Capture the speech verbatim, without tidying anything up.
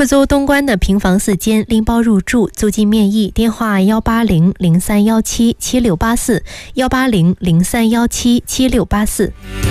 出租东关的平房四间，拎包入住，租金面议，电话幺八零零三幺七七六八四，幺八零零三幺七七六八四。